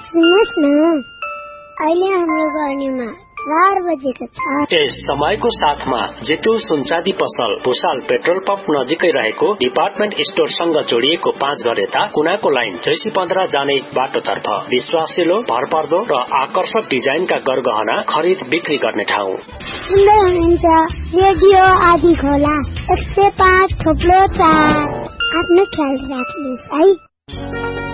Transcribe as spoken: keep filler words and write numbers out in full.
सुन्नुहोस् न, अहिले हाम्रो गर्नेमा चार बजेको छ। यस समयको साथमा जेतु सुनचाँदी पसल भुसाल पेट्रोल पम्प नजिकै रहेको डिपार्टमेन्ट स्टोरसँग जोडिएको पाँच घर यता कुनाको लाइन जैसी पन्ध्र जाने बाटोतर्फ विश्वासिलो, भरपर्दो र आकर्षक डिजाइनका गरगहना खरिद बिक्री गर्ने ठाउँ। सुन्दै हुनुहुन्छ रेडियो आदि खोला एक सय पाँच थोप्लो चार। आफ्नो ख्याल राख्नुहोस् है।